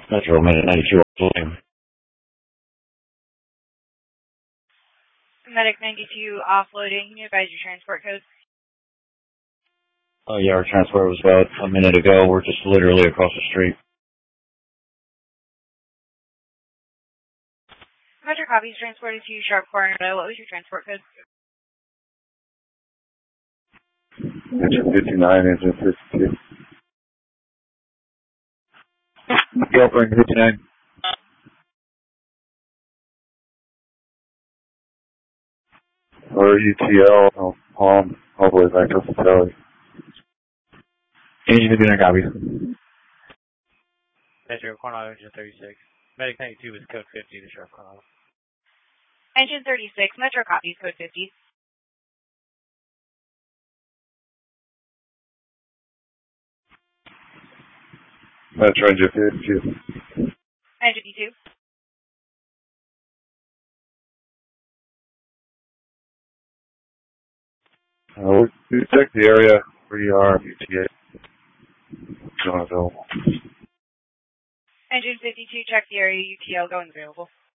Metro Minute 92 offloading. Medic 92 offloading. Can you advise your transport code? Oh yeah, our transport was about a minute ago. We're just literally across the street. Metro copies transported to Sharp Coronado. What was your transport code? Engine 59, engine 52. Girlfriend 59. Or UTL, Palm, all the way back up to Tally. Engine 59 copy. Metro Coronado, engine 36. Medic 92 is code 50 to Sharp Coronado. Engine 36, Metro copies code 50. Metro engine 52. Engine 52. We checked the area. We are UTA. Not available. Engine 52, check the area. UTL going available.